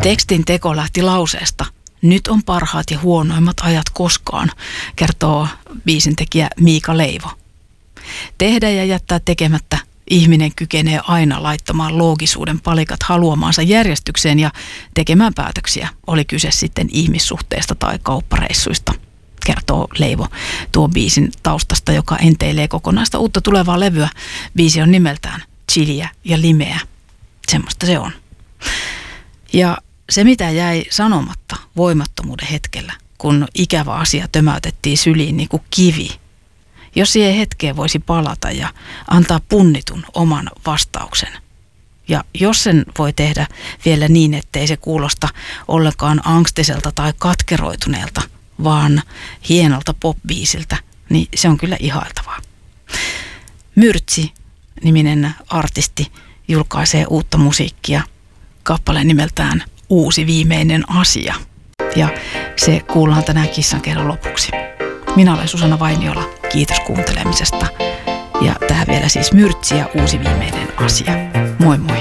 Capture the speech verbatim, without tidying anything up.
Tekstin teko lähti lauseesta: "Nyt on parhaat ja huonoimmat ajat koskaan", kertoo biisintekijä Miika Leivo. Tehdä ja jättää tekemättä. Ihminen kykenee aina laittamaan loogisuuden palikat haluamaansa järjestykseen ja tekemään päätöksiä, oli kyse sitten ihmissuhteesta tai kauppareissuista, kertoo Leivo tuo biisin taustasta, joka enteilee kokonaista uutta tulevaa levyä. Biisi on nimeltään Chiliä ja limeä. Semmoista se on. Ja se, mitä jäi sanomatta voimattomuuden hetkellä, kun ikävä asia tömäytettiin syliin niin kuin kivi. Jos siihen hetkeen voisi palata ja antaa punnitun oman vastauksen. Ja jos sen voi tehdä vielä niin, ettei se kuulosta ollenkaan angstiselta tai katkeroituneelta, vaan hienolta pop-biisiltä, niin se on kyllä ihailtavaa. Myrtsi-niminen artisti julkaisee uutta musiikkia kappaleen nimeltään Uusi viimeinen asia. Ja se kuullaan tänään Kissankerron lopuksi. Minä olen Susanna Vainiola. Kiitos kuuntelemisesta. Ja tähän vielä siis Myrtsi ja Uusi viimeinen asia. Moi moi.